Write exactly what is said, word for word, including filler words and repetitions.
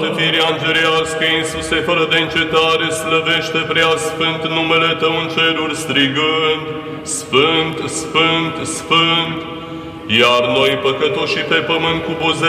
Firea îngerească, Iisuse, fără de încetare, slăvește prea sfânt numele Tău în ceruri, strigând: Sfânt, Sfânt, Sfânt! Iar noi, păcătoși pe pământ, cu buzele